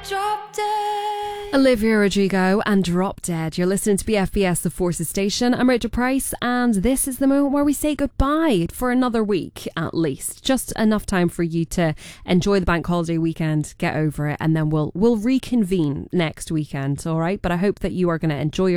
Drop Dead. Olivia Rodrigo and Drop Dead. You're listening to BFBS, the Forces Station. I'm Rachel Price, and this is the moment where we say goodbye for another week at least. Just enough time for you to enjoy the bank holiday weekend, get over it, and then we'll reconvene next weekend, all right? But I hope that you are going to enjoy